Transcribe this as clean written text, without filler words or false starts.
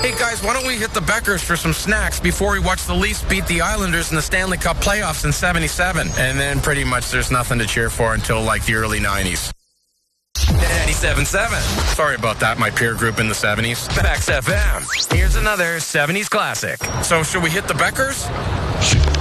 Hey guys, why don't we hit the Beckers for some snacks before we watch the Leafs beat the Islanders in the Stanley Cup playoffs in 77? And then pretty much there's nothing to cheer for until like the early 90s. 97.7. Sorry about that, my peer group in the 70s. Max FM. Here's another 70s classic. So should we hit the Beckers?